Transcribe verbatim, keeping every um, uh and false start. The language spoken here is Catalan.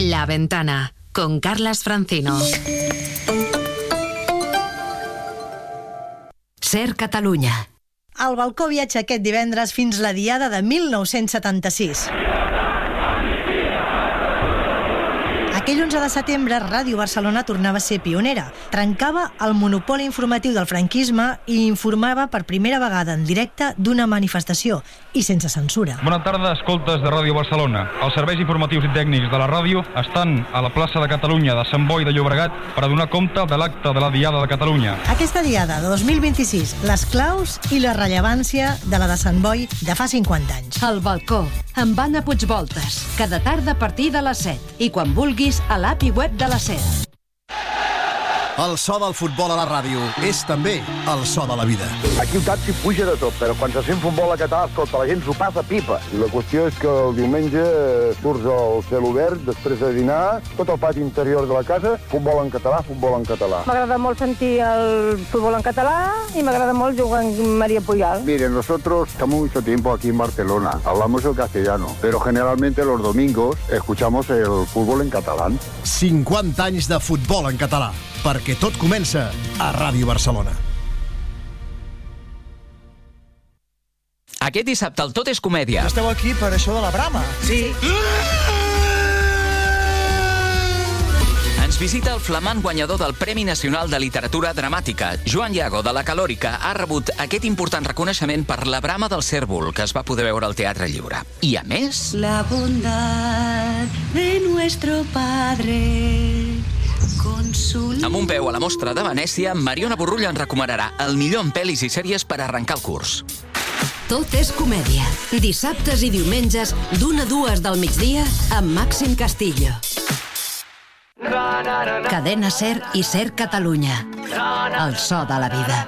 La Ventana, con Carlas Francino. Ser Catalunya. El balcó viatja aquest divendres fins la diada de mil nou-cents setanta-sis. Aquell onze de setembre, Ràdio Barcelona tornava a ser pionera. Trencava el monopoli informatiu del franquisme i informava per primera vegada en directe d'una manifestació, i sense censura. Bona tarda, escoltes de Ràdio Barcelona. Els serveis informatius i tècnics de la ràdio estan a la plaça de Catalunya de Sant Boi de Llobregat per a donar compte de l'acte de la Diada de Catalunya. Aquesta Diada de dos mil vint-i-sis, les claus i la rellevància de la de Sant Boi de fa cinquanta anys. El balcó, amb Anna Puigvoltes, cada tarda a partir de les set. I quan vulguis, a l'A P I web de la SER. El so del futbol a la ràdio és també el so de la vida. Aquí el taxi puja de tot, però quan se sent futbol a català, escolta, la gent s'ho passa pipa. I la qüestió és que el diumenge surts al cel obert, després de dinar, tot el pati interior de la casa, futbol en català, futbol en català. M'agrada molt sentir el futbol en català i m'agrada molt jugar amb María Puyal. Miren, nosotros estamos mucho tiempo aquí en Barcelona, hablamos el castellano, pero generalmente los domingos escuchamos el fútbol en catalán. cinquanta anys de futbol en català, perquè tot comença a Ràdio Barcelona. Aquest dissabte el Tot és Comèdia. Esteu aquí per això de la brama. Sí. Ens visita el flamant guanyador del Premi Nacional de Literatura Dramàtica. Joan Iago, de la Calòrica, ha rebut aquest important reconeixement per La brama del cérvol, que es va poder veure al Teatre Lliure. I a més... La bondad de nuestro padre... Amb un peu a la Mostra de Venècia, Mariona Borrull ens recomanarà el millor en pel·lis i sèries per arrencar el curs. Tot és comèdia. Dissabtes i diumenges, d'una a dues del migdia, amb Màxim Castillo. Cadena SER i SER Catalunya. El so de la vida.